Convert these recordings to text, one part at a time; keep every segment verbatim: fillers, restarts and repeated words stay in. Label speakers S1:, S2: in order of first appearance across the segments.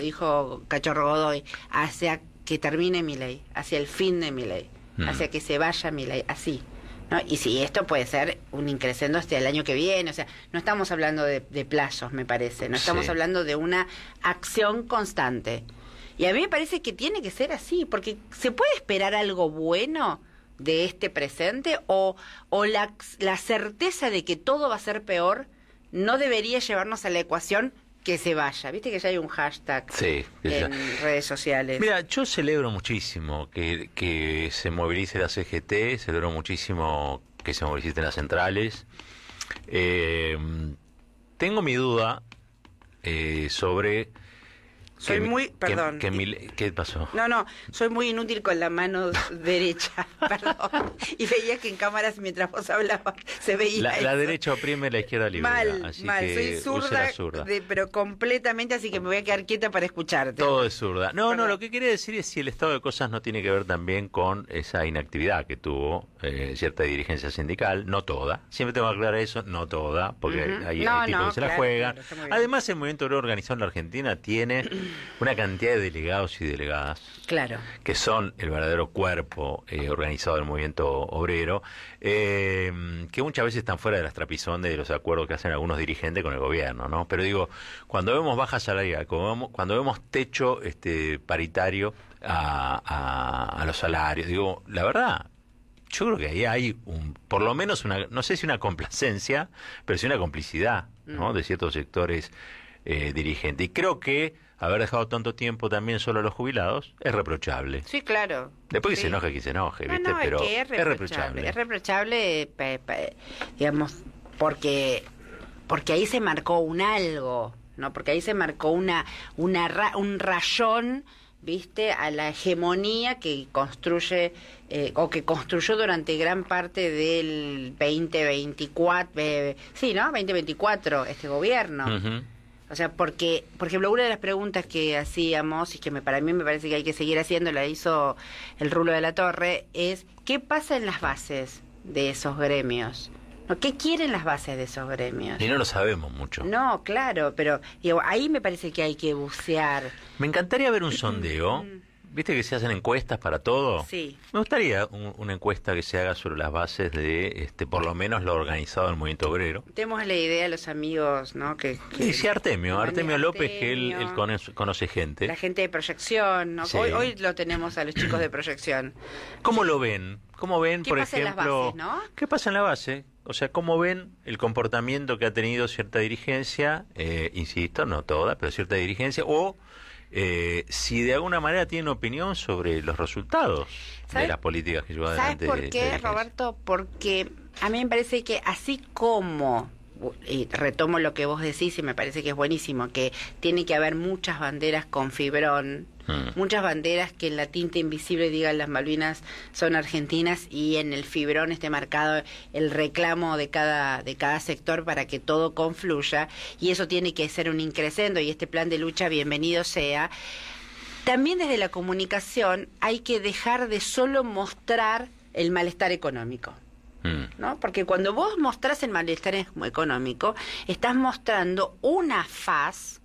S1: dijo Cachorro Godoy, hacia que termine Milei, hacia el fin de Milei, mm. hacia que se vaya Milei, así. ¿No? Y si esto puede ser un increciendo hasta el año que viene, o sea, no estamos hablando de, de plazos, me parece, no estamos sí. hablando de una acción constante. Y a mí me parece que tiene que ser así, porque ¿se puede esperar algo bueno de este presente? O, o la, la certeza de que todo va a ser peor no debería llevarnos a la ecuación que se vaya. Viste que ya hay un hashtag
S2: sí,
S1: en
S2: ya.
S1: redes sociales.
S2: Mira, yo celebro muchísimo que, que se movilice la C G T, celebro muchísimo que se movilicen las centrales. Eh, tengo mi duda eh, sobre...
S1: Soy
S2: que,
S1: muy, perdón.
S2: Que, que mi, ¿Qué pasó?
S1: No, no, soy muy inútil con la mano derecha, perdón. Y veía que en cámaras mientras vos hablabas se veía
S2: La,
S1: eso.
S2: la derecha oprime, la izquierda libera.
S1: Mal,
S2: así
S1: mal,
S2: que
S1: soy zurda,
S2: zurda.
S1: De, pero completamente, así que me voy a quedar quieta para escucharte.
S2: Todo es zurda. No,
S1: perdón.
S2: no, lo que quería decir es si el estado de cosas no tiene que ver también con esa inactividad que tuvo eh, cierta dirigencia sindical, no toda. Siempre tengo que aclarar eso, no toda, porque uh-huh. hay,
S1: no,
S2: hay tipos
S1: no,
S2: que se
S1: claro,
S2: la juegan.
S1: Claro,
S2: Además, el movimiento obrero organizado en la Argentina tiene una cantidad de delegados y delegadas,
S1: claro,
S2: que son el verdadero cuerpo eh, organizado del movimiento obrero, eh, que muchas veces están fuera de las trapisondas y de los acuerdos que hacen algunos dirigentes con el gobierno, ¿no? Pero digo, cuando vemos baja salarial, cuando vemos, cuando vemos techo este paritario a, a, a los salarios, digo, la verdad, yo creo que ahí hay un, por lo menos una, no sé si una complacencia, pero sí una complicidad, ¿no? Mm. De ciertos sectores eh, dirigentes. Y creo que haber dejado tanto tiempo también solo a los jubilados es reprochable.
S1: Sí, claro.
S2: Después que
S1: sí.
S2: se enoje, que se enoje, ¿viste?
S1: No, no,
S2: pero
S1: es, que es, reprochable,
S2: es reprochable.
S1: Es reprochable, pe, pe, digamos, porque porque ahí se marcó un algo, ¿no? Porque ahí se marcó una una ra, un rayón, ¿viste? A la hegemonía que construye eh, o que construyó durante gran parte del veinte veinticuatro, eh, sí, ¿no? veinte veinticuatro este gobierno. Uh-huh. O sea, porque, por ejemplo, una de las preguntas que hacíamos, y que me, para mí me parece que hay que seguir haciendo, la hizo el Rulo de la Torre, es ¿qué pasa en las bases de esos gremios? ¿No? ¿Qué quieren las bases de esos gremios?
S2: Y no lo sabemos mucho.
S1: No, claro, pero digo, ahí me parece que hay que bucear.
S2: Me encantaría ver un sondeo. ¿Viste que se hacen encuestas para todo?
S1: Sí.
S2: Me gustaría un, una encuesta que se haga sobre las bases de, este, por lo menos lo organizado del movimiento obrero.
S1: Tenemos la idea, los amigos, ¿no? Que, que
S2: sí, sí, Artemio, Artemio López,
S1: Artemio,
S2: que él, él conoce, conoce gente.
S1: La gente de proyección, ¿no? Sí. Hoy, hoy lo tenemos a los chicos de proyección.
S2: ¿Cómo lo ven? ¿Cómo ven,
S1: ¿Qué
S2: por
S1: pasa
S2: ejemplo?
S1: En las bases, ¿no?
S2: ¿Qué pasa en la base? O sea, ¿cómo ven el comportamiento que ha tenido cierta dirigencia? Eh, insisto, no toda, pero cierta dirigencia, o Eh, si de alguna manera tienen opinión sobre los resultados de las políticas que lleva adelante.
S1: ¿Sabes por qué, Roberto? Porque a mí me parece que así como, y retomo lo que vos decís y me parece que es buenísimo, que tiene que haber muchas banderas con fibrón, hmm. muchas banderas que en la tinta invisible digan las Malvinas son argentinas y en el fibrón esté marcado el reclamo de cada de cada sector para que todo confluya, y eso tiene que ser un increscendo, y este plan de lucha bienvenido sea. También desde la comunicación hay que dejar de solo mostrar el malestar económico, ¿no? Porque cuando vos mostrás el malestar económico, estás mostrando una faz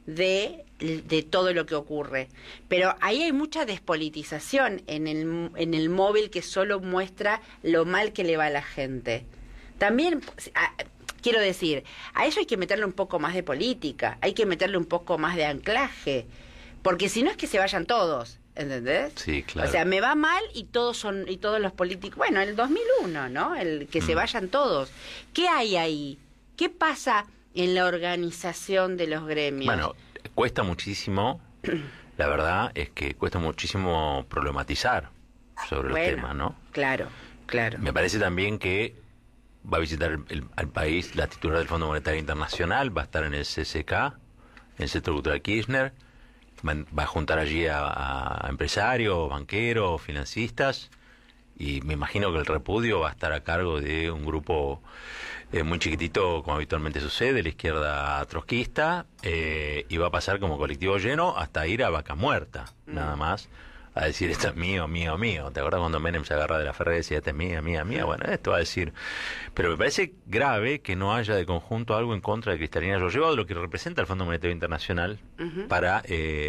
S1: de, de todo lo que ocurre. Pero ahí hay mucha despolitización en el, en el móvil que solo muestra lo mal que le va a la gente. También, a, quiero decir, a eso hay que meterle un poco más de política, hay que meterle un poco más de anclaje, porque si no es que se vayan todos. ¿Entendés?
S2: Sí, claro.
S1: O sea, me va mal y todos son y todos los políticos, bueno, el dos mil uno, ¿no? El que mm. se vayan todos. ¿Qué hay ahí? ¿Qué pasa en la organización de los gremios?
S2: Bueno, cuesta muchísimo, la verdad es que cuesta muchísimo problematizar sobre
S1: bueno,
S2: los temas, ¿no?
S1: Claro, claro.
S2: Me parece también que va a visitar el, el, al país la titular del Fondo Monetario Internacional, va a estar en el C C K, en el Centro Cultural Kirchner, va a juntar allí a, a empresarios, banqueros, financistas, y me imagino que el repudio va a estar a cargo de un grupo eh, muy chiquitito, como habitualmente sucede, la izquierda trotskista, eh, y va a pasar como colectivo lleno hasta ir a Vaca Muerta, mm. nada más, a decir, esto es mío, mío, mío. ¿Te acuerdas cuando Menem se agarra de la ferra y decía, esta es mía, mía, mía? Bueno, esto va a decir. Pero me parece grave que no haya de conjunto algo en contra de Cristalina Georgieva, de lo que representa el Fondo Monetario Internacional uh-huh. para... Eh,